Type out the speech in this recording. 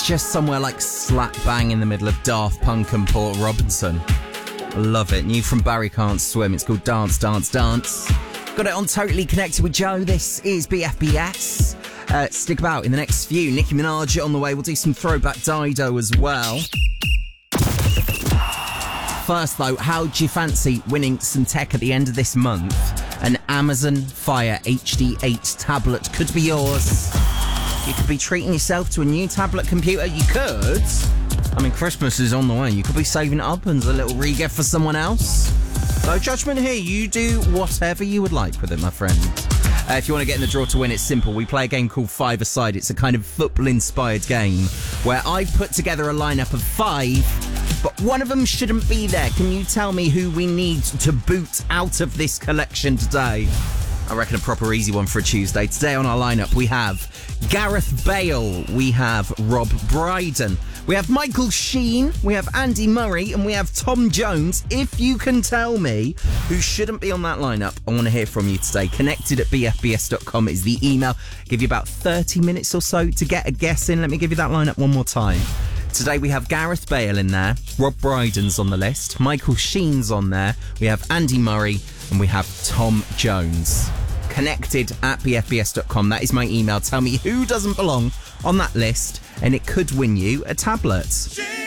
just somewhere like slap bang in the middle of Daft Punk and Port Robinson. Love it. New from Barry Can't Swim. It's called Dance, Dance, Dance. Got it on Totally Connected with Joe. This is BFBS. Stick about in the next few. Nicki Minaj on the way. We'll do some throwback Dido as well. First, though, how do you fancy winning some tech at the end of this month? An Amazon Fire HD8 tablet could be yours. You could be treating yourself to a new tablet computer. You could. I mean, Christmas is on the way. You could be saving it up as a little re-gift for someone else. No judgment here. You do whatever you would like with it, my friend. If you want to get in the draw to win, it's simple. We play a game called Five-A-Side. It's a kind of football-inspired game where I've put together a lineup of 5, but one of them shouldn't be there. Can you tell me who we need to boot out of this collection today? I reckon a proper easy one for a Tuesday. Today on our lineup, we have Gareth Bale, we have Rob Brydon, we have Michael Sheen, we have Andy Murray, and we have Tom Jones. If you can tell me who shouldn't be on that lineup, I want to hear from you today. Connected@bfbs.com is the email. Give you about 30 minutes or so to get a guess in. Let me give you that lineup one more time. Today we have Gareth Bale in there, Rob Brydon's on the list, Michael Sheen's on there, we have Andy Murray, and we have Tom Jones. Connected@bfbs.com. That is my email. Tell me who doesn't belong on that list, and it could win you a tablet.